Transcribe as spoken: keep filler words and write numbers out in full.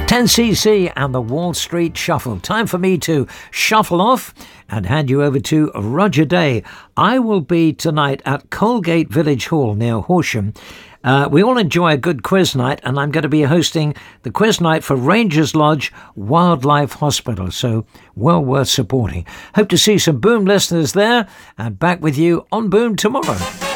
ten C C and the Wall Street Shuffle. Time for me to shuffle off and hand you over to Roger Day. I will be tonight at Colgate Village Hall near Horsham. Uh, we all enjoy a good quiz night, and I'm going to be hosting the quiz night for Rangers Lodge Wildlife Hospital, so well worth supporting. Hope to see some Boom listeners there, and back with you on Boom tomorrow.